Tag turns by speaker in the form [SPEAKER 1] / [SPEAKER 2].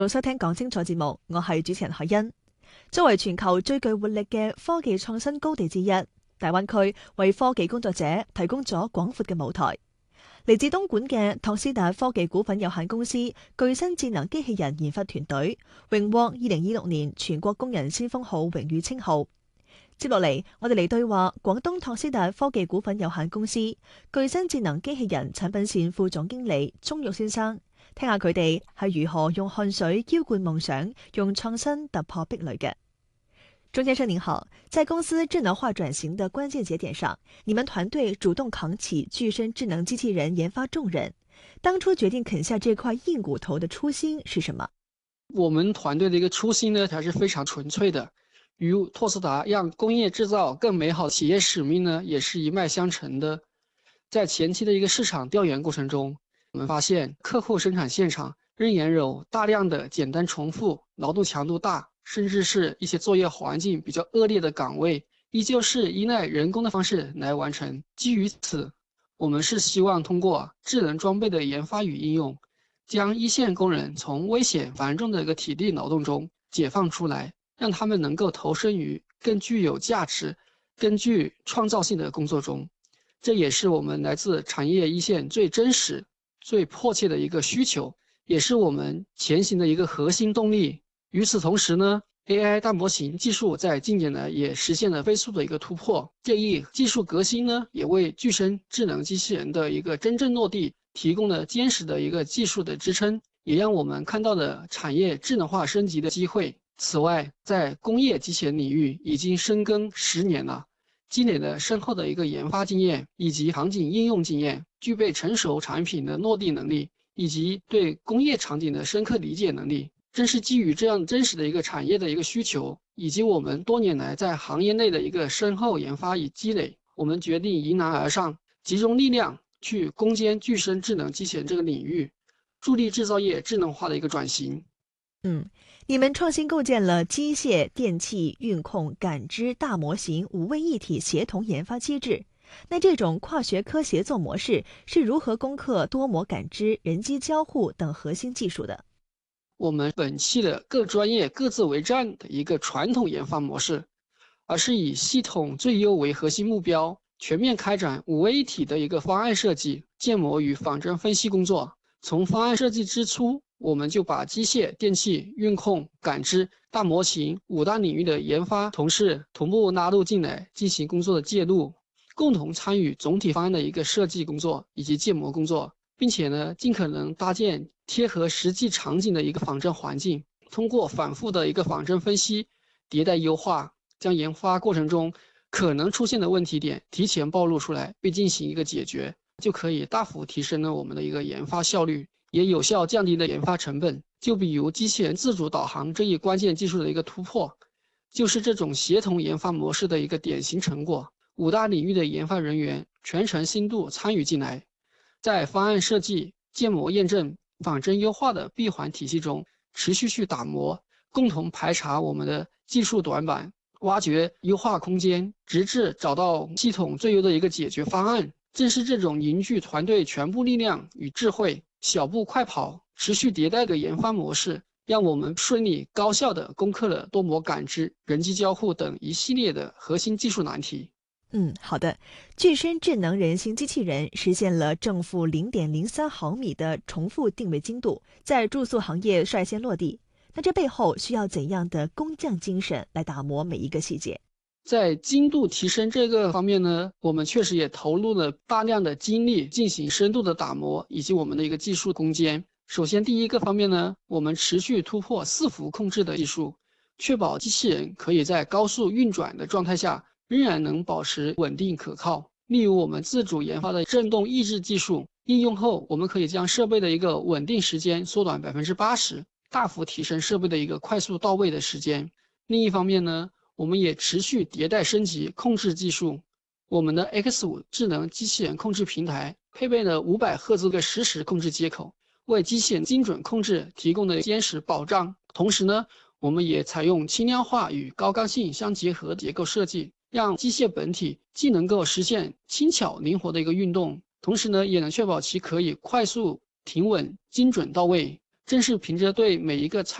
[SPEAKER 1] 收聽講清楚節目，我係主持人海欣。作為全球最具活力嘅科技創新高地之一，大灣區為科技工作者提供咗廣闊嘅舞台。嚟自東莞嘅托斯達科技股份有限公司具身智能機器人研發團隊，榮獲2026年全國工人先鋒號榮譽稱號。接落嚟，我哋嚟對話廣東托斯達科技股份有限公司具身智能機器人產品線副總經理鍾玉先生，聽下佢哋係如何用汗水澆灌夢想，用創新突破壁壘嘅。鍾先生您好，在公司智能化轉型的關鍵節點上，你們團隊主動扛起具身智能機器人研發重任。當初決定啃下這塊硬骨頭的初心是什麼？
[SPEAKER 2] 我們團隊的一個初心呢，還是非常純粹的，與托斯達讓工業製造更美好企業使命呢，也是一脈相承的。在前期的一個市場調研過程中，我們發現客戶生產現場仍然有大量的簡單重複、勞動強度大，甚至是一些作業環境比較惡劣的崗位，依舊是依賴人工的方式來完成。基於此，我們是希望通過智能裝備的研發與應用，將一線工人從危險繁重的一個體力勞動中解放出來，讓他們能夠投身於更具有價值、更具創造性的工作中。這也是我們來自產業一線最真實、最迫切的一個需求，也是我們前行的一個核心動力。與此同時呢， AI 大模型技術在近年來也實現了飛速的一個突破，這一技術革新呢，也為具身智能機器人的一個真正落地提供了堅實的一個技術的支撐，也讓我們看到了產業智能化升級的機會。此外，在工業機器人領域已經深耕10年了，積累了深厚的一個研發經驗以及場景應用經驗，具備成熟產品的落地能力以及對工業場景的深刻理解能力。正是基於這樣真實的一個產業的一個需求，以及我們多年來在行業內的一個深厚研發與積累，我們決定迎難而上，集中力量去攻堅具身智能機器人這個領域，助力製造業智能化的一個轉型。
[SPEAKER 1] 你們創新構建了機械、電氣、運控、感知大模型5位一體協同研發機制。那這種跨學科協作模式是如何攻克多模感知、人機交互等核心技術的？
[SPEAKER 2] 我們摒棄了各專業各自為戰的一個傳統研發模式，而是以系統最優為核心目標，全面開展5位一體的一個方案設計、建模與仿真分析工作。從方案設計之初，我們就把機械、電氣、運控、感知、大模型5大領域的研發同事同步納入進來，進行工作的介入，共同參與總體方案的一個設計工作以及建模工作，並且呢，盡可能搭建貼合實際場景的一個仿真環境，通過反覆的一個仿真分析、迭代優化，將研發過程中可能出現的問題點提前暴露出來，並進行一個解決，就可以大幅提升了我們的一個研發效率，也有效降低了研發成本。就比如機器人自主導航這一關鍵技術的一個突破，就是這種協同研發模式的一個典型成果。5大領域的研發人員全程深度參與進來，在方案設計、建模驗證、仿真優化的閉環體系中持續去打磨，共同排查我們的技術短板，挖掘優化空間，直至找到系統最優的一個解決方案。正是這種凝聚團隊全部力量與智慧，小步快跑、持續迭代的研發模式，讓我們順利高效地攻克了多模感知、人機交互等一系列的核心技術難題。
[SPEAKER 1] 好的。具身智能人形機器人實現了正負0.03毫米的重複定位精度，在住宿行業率先落地。那這背後需要怎樣的工匠精神來打磨每一個細節？
[SPEAKER 2] 在精度提升這個方面呢，我們確實也投入了大量的精力進行深度的打磨，以及我們的一個技術攻堅。首先第一個方面呢，我們持續突破伺服控制的技術，確保機器人可以在高速運轉的狀態下仍然能保持穩定可靠。例如我們自主研發的振動抑制技術應用後，我們可以將設備的一個穩定時間縮短80%，大幅提升設備的一個快速到位的時間。另一方面呢，我們也持續迭代升級控制技術，我們的 X5 智能機器人控制平台配備了500赫茲的實時控制接口，為機器人精準控制提供了堅實保障。同時呢，我們也採用輕量化與高剛性相結合的結構設計，讓機械本體既能夠實現輕巧靈活的一個運動，同時呢，也能確保其可以快速停穩、精準到位。 正是凭着对每一个参